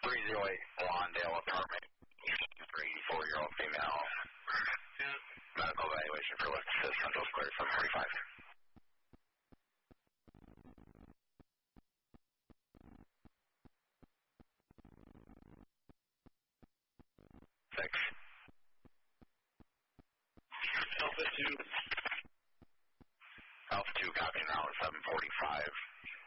308 Lawndale apartment. 34-year-old female. Medical evaluation for lift assist. Central Square 745. 6. Alpha 2. Alpha 2 copying route 745.